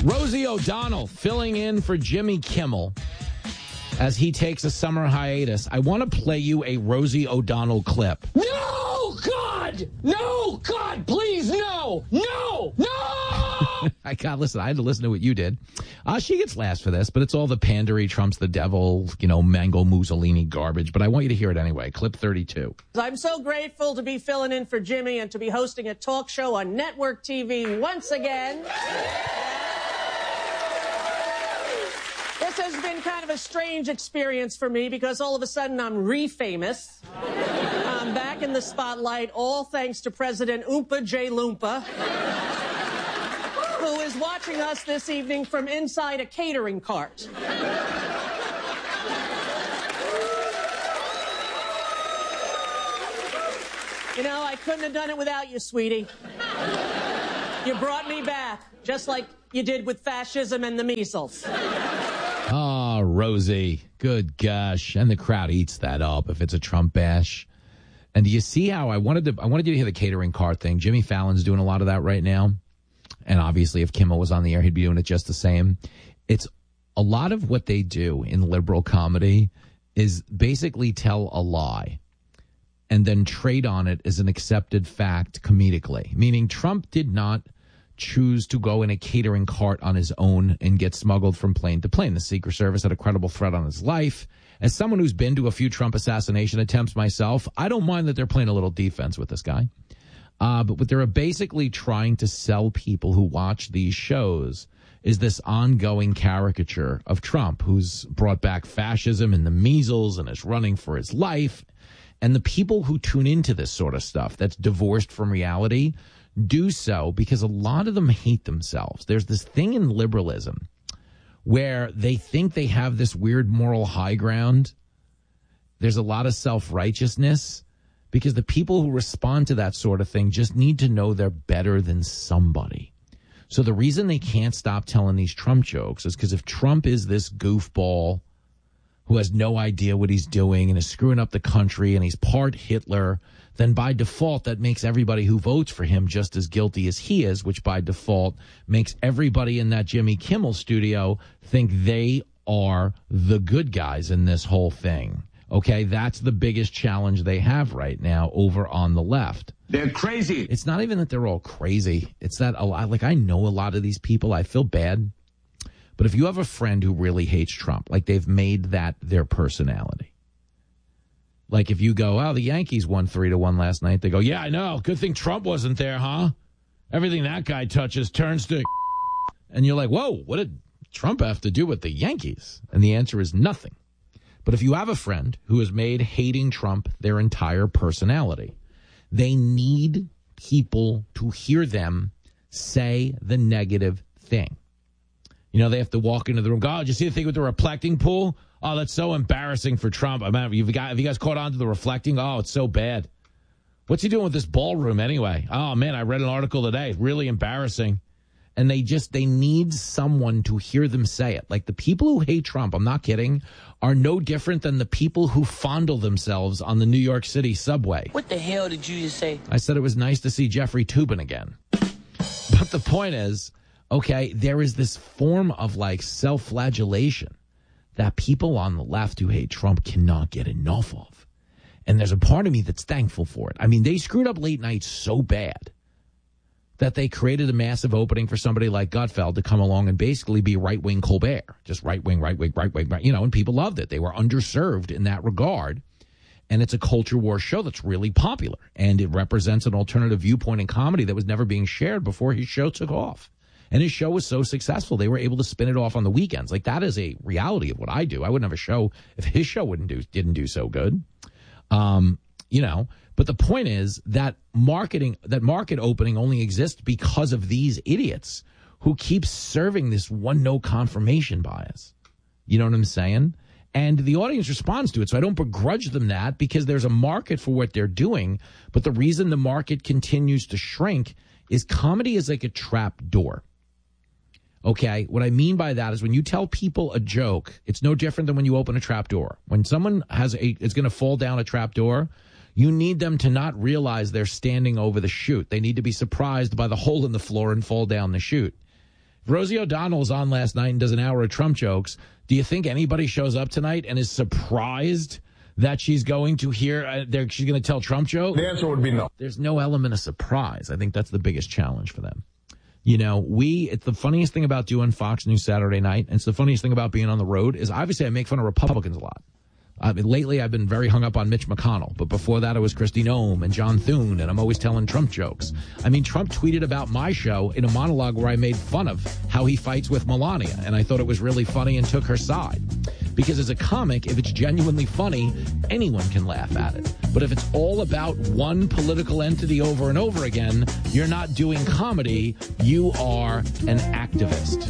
Rosie O'Donnell filling in for Jimmy Kimmel as he takes a summer hiatus. I want to play you a Rosie O'Donnell clip. No, God! No, God, please, no! No! No! I had to listen to what you did. She gets laughs for this, but it's all the pandery, Trump's the devil, Mango Mussolini garbage. But I want you to hear it anyway. Clip 32. I'm so grateful to be filling in for Jimmy and to be hosting a talk show on network TV once again. This has been kind of a strange experience for me because all of a sudden I'm re-famous. I'm back in the spotlight, all thanks to President Oompa J. Loompa, who is watching us this evening from inside a catering cart. I couldn't have done it without you, sweetie. You brought me back, just like you did with fascism and the measles. Oh, Rosie. Good gosh. And the crowd eats that up if it's a Trump bash. And do you see how I wanted you to hear the catering cart thing? Jimmy Fallon's doing a lot of that right now. And obviously, if Kimmel was on the air, he'd be doing it just the same. It's a lot of what they do in liberal comedy is basically tell a lie and then trade on it as an accepted fact comedically. Meaning Trump did not choose to go in a catering cart on his own and get smuggled from plane to plane. The Secret Service had a credible threat on his life. As someone who's been to a few Trump assassination attempts myself, I don't mind that they're playing a little defense with this guy. But what they're basically trying to sell people who watch these shows is this ongoing caricature of Trump, who's brought back fascism and the measles and is running for his life. And the people who tune into this sort of stuff that's divorced from reality do so because a lot of them hate themselves. There's this thing in liberalism where they think they have this weird moral high ground. There's a lot of self-righteousness because the people who respond to that sort of thing just need to know they're better than somebody. So the reason they can't stop telling these Trump jokes is because if Trump is this goofball who has no idea what he's doing and is screwing up the country and he's part Hitler, then by default that makes everybody who votes for him just as guilty as he is, which by default makes everybody in that Jimmy Kimmel studio think they are the good guys in this whole thing. Okay, that's the biggest challenge they have right now over on the left. They're crazy. It's not even that they're all crazy. It's that a lot, I know a lot of these people. I feel bad. But if you have a friend who really hates Trump, like they've made that their personality. Like if you go, oh, the Yankees won 3-1 last night. They go, yeah, I know. Good thing Trump wasn't there, huh? Everything that guy touches turns to. And you're like, whoa, what did Trump have to do with the Yankees? And the answer is nothing. But if you have a friend who has made hating Trump their entire personality, they need people to hear them say the negative thing. They have to walk into the room. God, did you see the thing with the reflecting pool? Oh, that's so embarrassing for Trump. Have you guys caught on to the reflecting? Oh, it's so bad. What's he doing with this ballroom anyway? Oh, man, I read an article today. Really embarrassing. And they need someone to hear them say it. Like the people who hate Trump, I'm not kidding, are no different than the people who fondle themselves on the New York City subway. What the hell did you just say? I said it was nice to see Jeffrey Toobin again. But the point is, okay, there is this form of like self-flagellation that people on the left who hate Trump cannot get enough of. And there's a part of me that's thankful for it. I mean, they screwed up late night so bad that they created a massive opening for somebody like Gutfeld to come along and basically be right-wing Colbert. Just right-wing, and people loved it. They were underserved in that regard. And it's a culture war show that's really popular. And it represents an alternative viewpoint in comedy that was never being shared before his show took off. And his show was so successful, they were able to spin it off on the weekends. Like, that is a reality of what I do. I wouldn't have a show if his show didn't do so good. But the point is that market opening only exists because of these idiots who keep serving this no confirmation bias. You know what I'm saying? And the audience responds to it. So I don't begrudge them that because there's a market for what they're doing. But the reason the market continues to shrink is comedy is like a trap door. Okay, what I mean by that is when you tell people a joke, it's no different than when you open a trap door. When someone is going to fall down a trap door, you need them to not realize they're standing over the chute. They need to be surprised by the hole in the floor and fall down the chute. If Rosie O'Donnell was on last night and does an hour of Trump jokes, do you think anybody shows up tonight and is surprised that she's going to hear, she's going to tell Trump jokes? The answer would be no. There's no element of surprise. I think that's the biggest challenge for them. You know, it's the funniest thing about doing Fox News Saturday night, and it's the funniest thing about being on the road, is obviously I make fun of Republicans a lot. Lately, I've been very hung up on Mitch McConnell, but before that, it was Kristi Noem and John Thune, and I'm always telling Trump jokes. I mean, Trump tweeted about my show in a monologue where I made fun of how he fights with Melania, and I thought it was really funny and took her side. Because as a comic, if it's genuinely funny, anyone can laugh at it. But if it's all about one political entity over and over again, you're not doing comedy, you are an activist.